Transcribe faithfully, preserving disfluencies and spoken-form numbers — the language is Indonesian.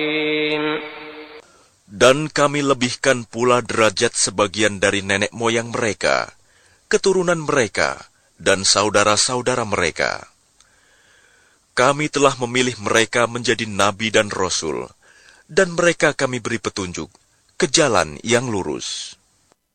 Dan kami lebihkan pula derajat sebagian dari nenek moyang mereka, keturunan mereka, dan saudara-saudara mereka. Kami telah memilih mereka menjadi nabi dan rasul, dan mereka kami beri petunjuk ke jalan yang lurus.